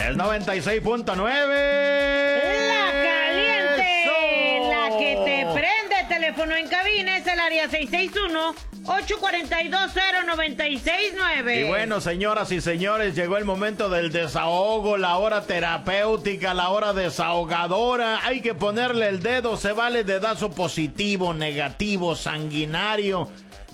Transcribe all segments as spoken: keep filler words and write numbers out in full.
Es noventa y seis punto nueve. La caliente, ¡Eso! la que te prende. Teléfono en cabina es el área seis seis uno, ocho cuatro dos, cero nueve seis nueve. Y bueno, señoras y señores, llegó el momento del desahogo, la hora terapéutica, la hora desahogadora. Hay que ponerle el dedo, se vale dedazo positivo, negativo, sanguinario,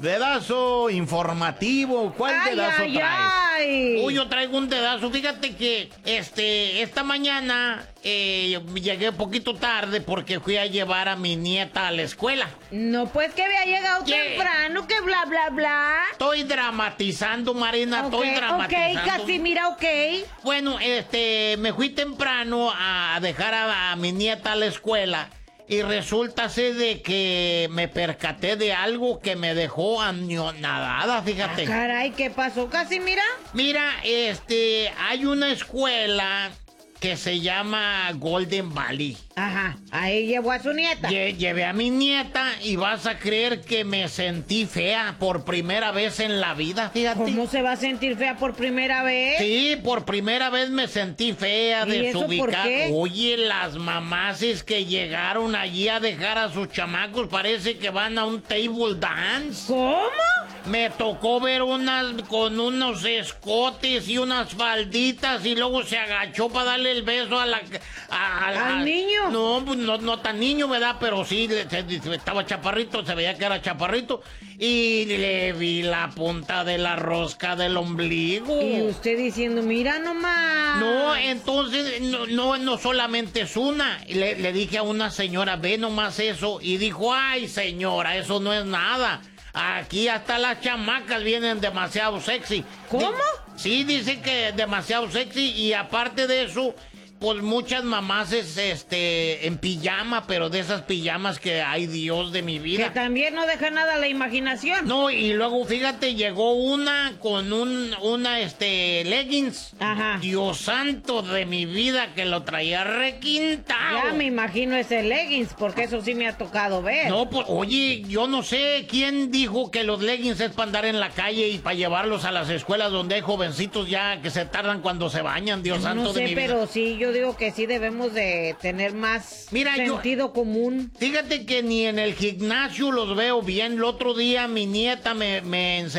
dedazo informativo. ¿Cuál Ay, dedazo ay, traes? ay. Uy, yo traigo un dedazo. Fíjate que este esta mañana eh, llegué poquito tarde porque fui a llevar a mi nieta a la escuela. No, pues que había llegado ¿Qué? temprano, que bla, bla, bla. Estoy dramatizando, Marina, estoy Ok, dramatizando. ok, casi mira, ok. Bueno, este, me fui temprano a dejar a, a mi nieta a la escuela. Y resulta ser de que me percaté de algo que me dejó anonadada, fíjate. Caray, ¿qué pasó, casi mira? Mira, este, hay una escuela que se llama Golden Valley. Ajá, ahí llevó a su nieta. Lle- llevé a mi nieta y vas a creer que me sentí fea por primera vez en la vida, fíjate. ¿Cómo se va a sentir fea por primera vez? Sí, por primera vez me sentí fea, ¿Y eso por desubicada. qué? Oye, las mamases que llegaron allí a dejar a sus chamacos parece que van a un table dance. ¿Cómo? Me tocó ver unas con unos escotes y unas falditas y luego se agachó para darle el beso a la... a- a- ¿Al niño? No, pues no, no tan niño, ¿verdad? Pero sí, le- se- se- estaba chaparrito, se veía que era chaparrito. Y le vi la punta de la rosca del ombligo. Y usted diciendo, mira nomás. No, entonces, no, no, no solamente es una. Le, le dije a una señora, ve nomás eso. Y dijo, ay, señora, eso no es nada. Aquí hasta las chamacas vienen demasiado sexy. ¿Cómo? Di- sí, dice que demasiado sexy. Y aparte de eso, pues muchas mamás es, este, en pijama, pero de esas pijamas que hay Dios de mi Que vida. también no deja nada a la imaginación. No, y luego fíjate, llegó una con un, una, este, leggings. Ajá. Dios santo de mi vida, que lo traía requintado. Ya me imagino ese leggings, porque eso sí me ha tocado ver. No, pues, oye, yo no sé quién dijo que los leggings es para andar en la calle y para llevarlos a las escuelas donde hay jovencitos ya que se tardan cuando se bañan, Dios santo No de sé, mi pero vida. sí, yo digo que sí debemos de tener más Mira, yo- sentido común. Fíjate que ni en el gimnasio los veo bien. El otro día mi nieta me, me enseñó